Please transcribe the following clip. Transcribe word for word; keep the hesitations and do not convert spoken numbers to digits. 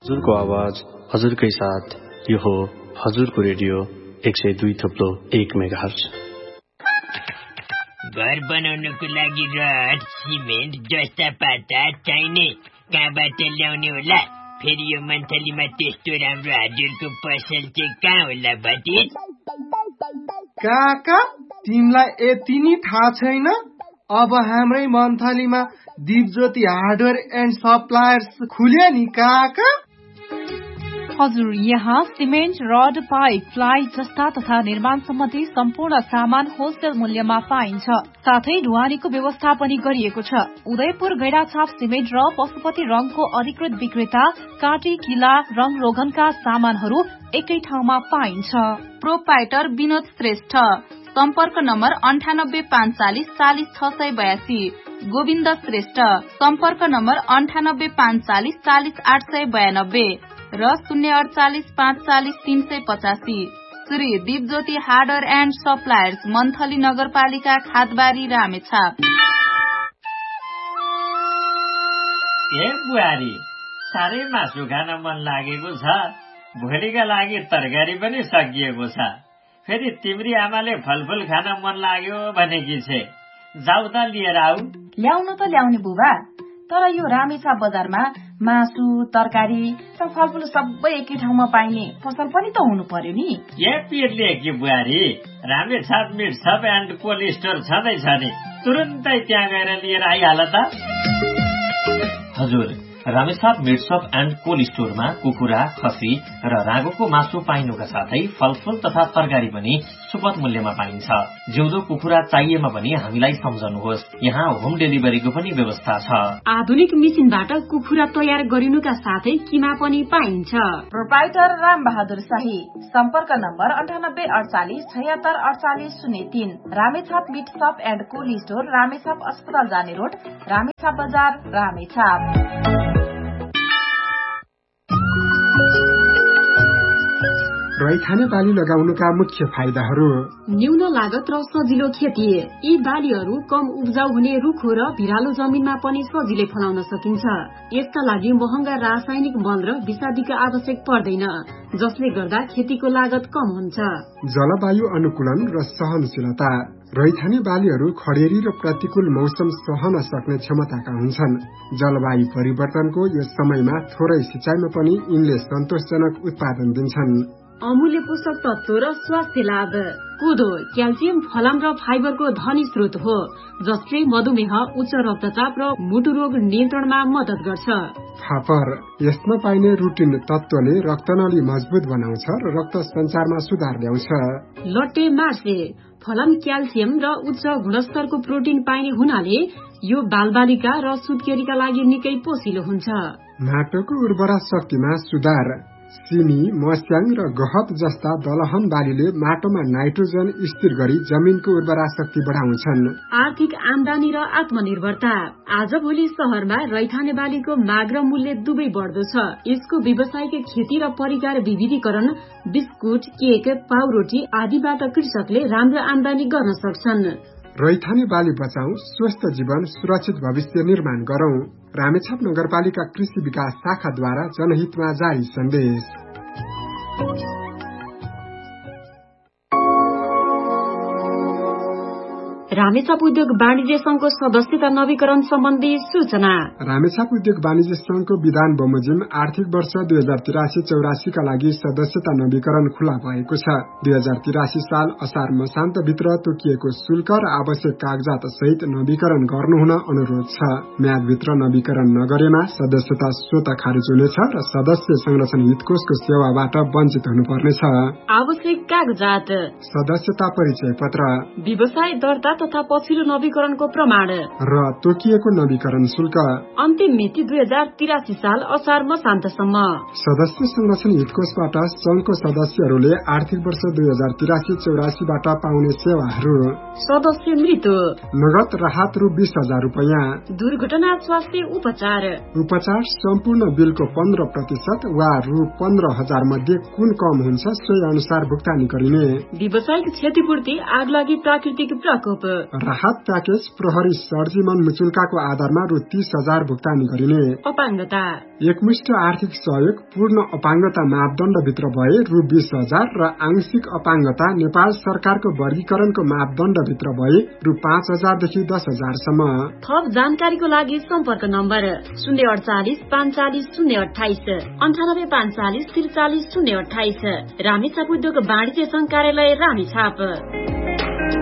हजुरको आवाज हजुरकै साथ यो हो हजुरको रेडियो एक सय दुई थप्लो एक मेगाहर्ज। घर बनाउनको लागि रड सिमेन्ट जस्ता पाता चाहिने कहाँबाट ल्याउने होला? फेरि यो मन्थलीमा त्यस्तो राम्रो हजुरको पसल चाहिँ कहाँ होला भतिज? काका तिमीलाई यति नि थाहा छैन? अब हाम्रै मन्थलीमा दीपज्योति हार्डवेयर एन्ड सप्लायर्स खुल्यो नि काका। हजुर, यहाँ सिमेन्ट, रड, पाइप, प्लाई जस्ता तथा निर्माण सम्बन्धी सम्पूर्ण सामान होलसेल मूल्यमा पाइन्छ। साथै ढुवानीको व्यवस्था पनि गरिएको छ। उदयपुर गैडाछाप सिमेन्ट र पशुपति रङको अधिकृत विक्रेता काटी किला रङ रोगनका सामानहरू एकै ठाउँमा पाइन्छ। प्रोपाइटर विनोद श्रेष्ठ, सम्पर्क नम्बर अन्ठानब्बे पाँच चालिस चालिस छ सय बयासी। गोविन्द श्रेष्ठ, सम्पर्क नम्बर अन्ठानब्बे पाँच चालिस चालिस आठ सय बयानब्बे र शून्य अडचालिस पाँच चालिस तीन सय पचासी। Shri Deepjyoti hardware and suppliers, monthly नगरपालिका, खादबारी, रामेछाप। ए बुहारी, साह्रै मासु खान मन लागेको छ। भोलिका लागि तरकारी पनि सकिएको छ। फेरि तिम्री आमाले फलफुल खान मन लाग्यो भनेकी छे। जाऊ त लिएर आऊ। ल्याउन त ल्याउने बुबा, तर यो रामेछाप बजारमा मासु, तरकारी र फलफुल सबै एकै ठाउँमा पाइने पसल पनि त हुनु पर्यो नि। ए पिरले कि बुहारी, Ramechhap meet shop and cold store छँदैछ नि, तुरुन्तै त्यहाँ गएर लिएर आइहाल त। हजुर, Ramechhap meet shop and cold स्टोरमा कुखुरा, खसी र रागोको मासु पाइनुका साथै फलफुल तथा तरकारी पनि सुपथ मूल्यमा पाइन्छ। जिउँदो कुखुरा चाहिएमा पनि हामीलाई सम्झनुहोस्, यहाँ होम डेलिभरीको पनि व्यवस्था छ। आधुनिक मेसिनबाट कुखुरा तयार गरिनुका साथै किमा पनि पाइन्छ। प्रोपाइटर राम बहादुर शाही, सम्पर्क नम्बर अन्ठानब्बे अडचालिस छयत्तर अडचालिस शून्य तीन। Ramechhap meet shop and cold store, Ramechhap अस्पताल जाने रोड, रामेछाप बजार, रामेछाप। रैथाने बाली लगाउनुका मुख्य फाइदाहरू: न्यून लागत र सजिलो खेती। यी बालीहरू कम उब्जाउ हुने रुखो र भिरालो जमिनमा पनि सजिलै फलाउन सकिन्छ। यसका लागि महँगा रासायनिक मल र विषादीको आवश्यक पर्दैन, जसले गर्दा खेतीको लागत कम हुन्छ। जलवायु अनुकूलन र सहनशीलता। रैथाने बालीहरू खडेरी र प्रतिकूल मौसम सहन सक्ने क्षमताका हुन्छन्। जलवायु परिवर्तनको यस समयमा थोरै सिँचाइमा पनि यिनले सन्तोषजनक उत्पादन दिन्छन्। अमूल्य पोषक तत्व र स्वास्थ्य लाभ। कोदो क्याल्सियम, फलाम र फाइबरको धनी स्रोत हो, जसले मधुमेह, उच्च रक्तचाप र मुटु रोग नियन्त्रणमा मद्दत गर्छ। फापर, यसमा पाइने रुटिन तत्वले रक्तनली मजबुत बनाउँछ र रक्त सञ्चारमा सुधार ल्याउँछ। लट्टे मार्से, फलाम क्याल्सियम र उच्च गुणस्तरको प्रोटिन पाइने हुनाले यो बालबालिका र सुत्केरीका लागि निकै पोसिलो हुन्छ। माटोको उर्वरा शक्तिमा सुधार। सिमी, मस्याङ र गहत जस्ता दलहन बालीले माटोमा नाइट्रोजन स्थिर गरी जमिनको उर्वरा शक्ति बढाउँछन्। आर्थिक आमदानी र आत्मनिर्भरता। आजभोलि शहरमा रैथाने बालीको माग र मूल्य दुवै बढ्दो छ। यसको व्यावसायिक खेती र परिकार विविधीकरण, बिस्कुट, केक, पाउरोटी आदिबाट कृषकले राम्रो आमदानी गर्न सक्छन्। रैथाने बाली बचाऊ, स्वस्थ जीवन, सुरक्षित भविष्य निर्माण गरौं। रामेछाप नगरपालिका कृषि विकास शाखाद्वारा जनहितमा जारी सन्देश। रामेछाप उद्योग वाणिज्य संघको सदस्यता नवीकरण सम्बन्धी सूचना। रामेछाप उद्योग वाणिज्य संघको विधान बमोजिम आर्थिक वर्ष दुई हजार तिरासी चौरासी का लागि सदस्यता नवीकरण खुला भएको छ। दुई हजार तिरासी साल असार मसान्त भित्र तोकिएको शुल्क र आवश्यक कागजात सहित नवीकरण गर्नुहुन अनुरोध छ। म्यादभित्र नवीकरण नगरेमा सदस्यता स्वत खारेज हुनेछ र सदस्य संरक्षण हितकोषको सेवाबाट वञ्चित हुनुपर्नेछ। आवश्यक कागजात: सदस्यता परिचय पत्र, व्यवसाय दर्ता तथा पछिल्लो नवीकरणको प्रमाण र तोकिएको नवीकरण शुल्क। अन्तिम मिति दुई हजार तिरासी साल असार मसान्तसम्म। सदस्य संरक्षण हितकोषबाट संघको सदस्यहरूले आर्थिक वर्ष दुई हजार तिरासी चौरासीबाट पाउने सेवाहरू: सदस्य मृत्यु, नगद राहत रु बीस हजार रूपियाँ, दुर्घटना स्वास्थ्य उपचार, उपचार सम्पूर्ण बिलको पन्ध्र प्रतिशत वा रु पन्ध्र हजार मध्ये कुन कम हुन्छ सोही अनुसार भुक्तानी गरिने। व्यावसायिक क्षतिपूर्ति, आगलागी, प्राकृतिक प्रकोप, राहत प्याकेज प्रहरी सर्जीमन मुचुल्काको आधारमा रु तीस हजार भुक्तानी गरिने। अपाङ्गता एकमुष्ट आर्थिक सहयोग पूर्ण अपाङ्गता मापदण्डभित्र भए रु बीस हजार र आंशिक अपाङ्गता नेपाल सरकारको वर्गीकरणको मापदण्डभित्र भए रु पाँच हजारदेखि दस हजारसम्म। थप जानकारीको लागि सम्पर्क नम्बर शून्य अडचालिस पाँच चालिस शून्य अठाइस अन्ठानब्बे पाँच चालिस त्रिचालिस शून्य अठाइस। रामेछाप उद्योग वाणिज्य संघ कार्यालय रामेछाप।